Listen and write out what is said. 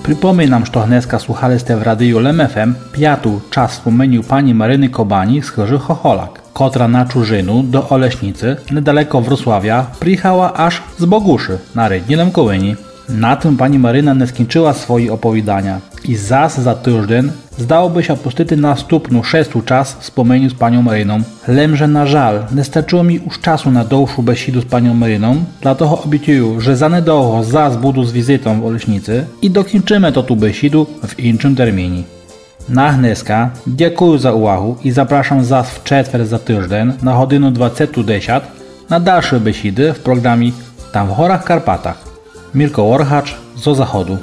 Припоминам, що днеска слухали сте в радіо LMFM п'яту час споменів пані Maryny Kobani z Chyży Chocholak, kotra na Czużynu do Oleśnicy, niedaleko Wrocławia, przyjechała aż z Boguszy na Rydnie Lemkowyni. Na tym pani Maryna nie skończyła swoje opowiadania i zas za tydzień zdałoby się pustyty następną szestu czas wspomnieniu z panią Maryną. Lemże na żal nie starczyło mi już czasu na dłuższą besidu z panią Maryną, dlatego obiecuję, że zanedługo zas budu z wizytą w Oleśnicy i dokończymy to tu besidu w innym terminie. Na dneska dziękuję za uwagę i zapraszam zas w czwartek za tydzień na godzinę 20:10 na dalsze besidy w programie Tam w Górach Karpatach. Mirko Orchacz, zo Zachodu.